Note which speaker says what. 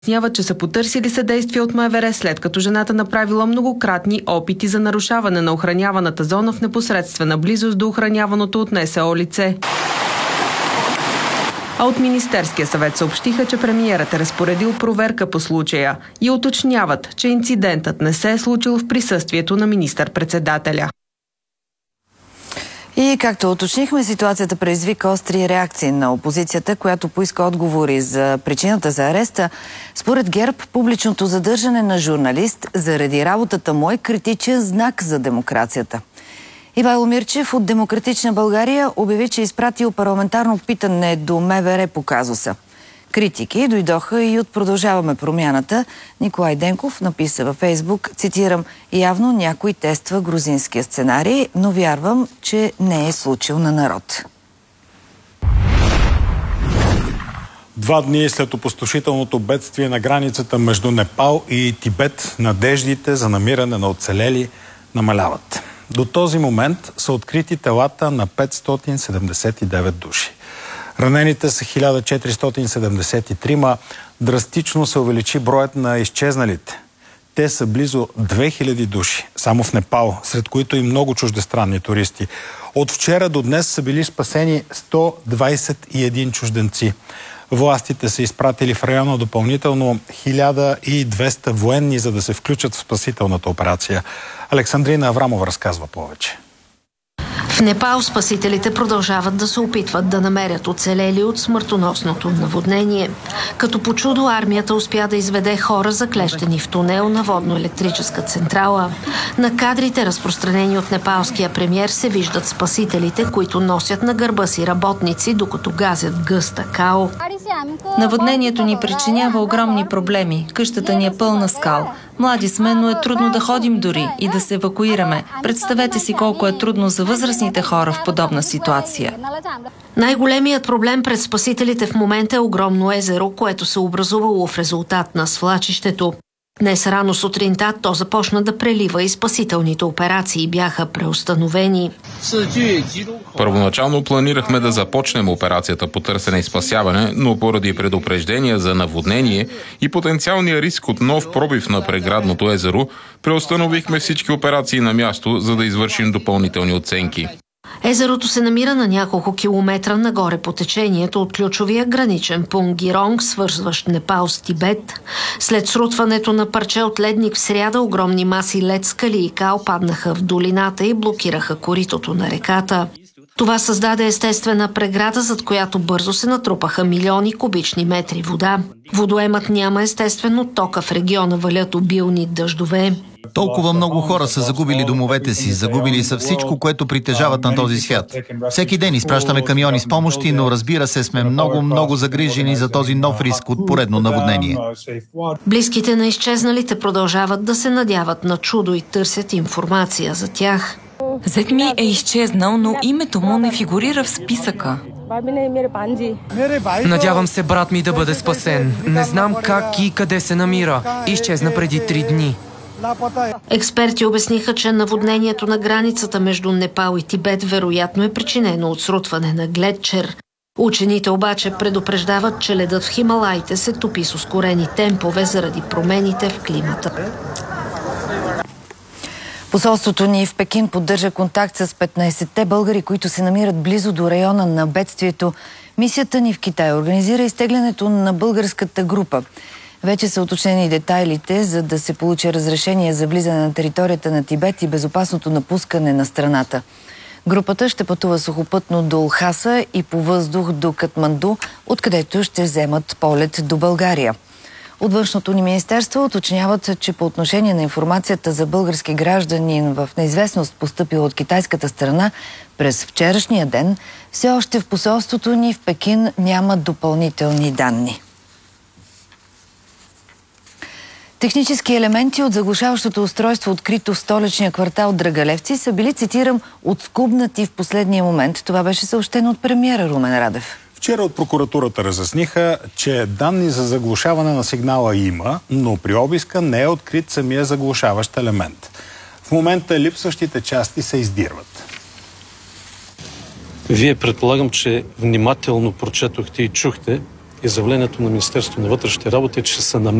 Speaker 1: Обясняват, че са потърсили съдействие от МВР, след като жената направила многократни опити за нарушаване на охраняваната зона в непосредствена близост до охраняваното от НСО лице. А от Министерския съвет съобщиха, че премиерът е разпоредил проверка по случая и уточняват, че инцидентът не се е случил в присъствието на министър-председателя.
Speaker 2: И както уточнихме, ситуацията предизвика остри реакции на опозицията, която поиска отговори за причината за ареста. Според ГЕРБ, публичното задържане на журналист заради работата му е критичен знак за демокрацията. Ивайло Мирчев от Демократична България обяви, че изпратил парламентарно питане до МВР по казуса. Критики дойдоха и от Продължаваме промяната. Николай Денков написа във Фейсбук, цитирам: "Явно някой тества грузинския сценарий, но вярвам, че не е случил на народ."
Speaker 3: 2 дни след опустошителното бедствие на границата между Непал и Тибет, надеждите за намиране на оцелели намаляват. До този момент са открити телата на 579 души. Ранените са 1473, драстично се увеличи броят на изчезналите. Те са близо 2000 души, само в Непал, сред които и много чуждестранни туристи. От вчера до днес са били спасени 121 чужденци. Властите са изпратили в района допълнително 1200 военни, за да се включат в спасителната операция. Александрина Аврамова разказва повече.
Speaker 4: В Непал спасителите продължават да се опитват да намерят оцелели от смъртоносното наводнение. Като по чудо армията успя да изведе хора, заклещени в тунел на водно-електрическа централа. На кадрите, разпространени от непалския премиер, се виждат спасителите, които носят на гърба си работници, докато газят гъста као.
Speaker 5: Наводнението ни причинява огромни проблеми. Къщата ни е пълна скал. Млади сме, но е трудно да ходим дори и да се евакуираме. Представете си колко е трудно за възрастните хора в подобна ситуация.
Speaker 4: Най-големият проблем пред спасителите в момента е огромно езеро, което се образувало в резултат на свлачището. Днес рано сутринта то започна да прелива и спасителните операции бяха преустановени.
Speaker 6: Първоначално планирахме да започнем операцията по търсене и спасяване, но поради предупреждения за наводнение и потенциалния риск от нов пробив на преградното езеро, преустановихме всички операции на място, за да извършим допълнителни оценки.
Speaker 4: Езерото се намира на няколко километра нагоре по течението от ключовия граничен пункт Гиронг, свързващ Непал с Тибет. След срутването на парче от ледник в сряда, огромни маси лед, скали и кал паднаха в долината и блокираха коритото на реката. Това създаде естествена преграда, зад която бързо се натрупаха милиони кубични метри вода. Водоемът няма естествено, тока в региона валят обилни дъждове.
Speaker 7: Толкова много хора са загубили домовете си, загубили са всичко, което притежават на този свят. Всеки ден изпращаме камиони с помощи, но разбира се, сме много загрижени за този нов риск от поредно наводнение.
Speaker 4: Близките на изчезналите продължават да се надяват на чудо и търсят информация за тях.
Speaker 5: Зет ми е изчезнал, но името му не фигурира в списъка.
Speaker 8: Надявам се брат ми да бъде спасен. Не знам как и къде се намира. Изчезна преди 3 дни.
Speaker 4: Експерти обясниха, че наводнението на границата между Непал и Тибет вероятно е причинено от срутване на гледчер. Учените обаче предупреждават, че ледът в Хималаите се топи с ускорени темпове заради промените в климата.
Speaker 2: Посолството ни в Пекин поддържа контакт с 15-те българи, които се намират близо до района на бедствието. Мисията ни в Китай организира изтеглянето на българската група. Вече са уточнени детайлите, за да се получи разрешение за влизане на територията на Тибет и безопасното напускане на страната. Групата ще пътува сухопътно до Лхаса и по въздух до Катманду, откъдето ще вземат полет до България. От Външното ни министерство уточняват, че по отношение на информацията за български гражданин в неизвестност, постъпила от китайската страна през вчерашния ден, все още в посолството ни в Пекин няма допълнителни данни. Технически елементи от заглушаващото устройство, открито в столичния квартал Драгалевци, са били, цитирам, отскубнати в последния момент. Това беше съобщено от премиера Румен Радев.
Speaker 3: Вчера от прокуратурата разясниха, че данни за заглушаване на сигнала има, но при обиска не е открит самия заглушаващ елемент. В момента липсващите части се издирват.
Speaker 9: Вие предполагам, че внимателно прочетохте и чухте изявлението на Министерството на вътрешните работи, че са намерени